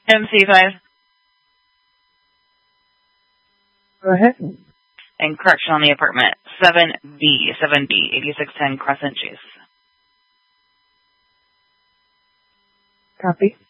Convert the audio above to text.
MC5. Go ahead. And correction on the apartment. 7B, 8610 Crescent Chase. Copy.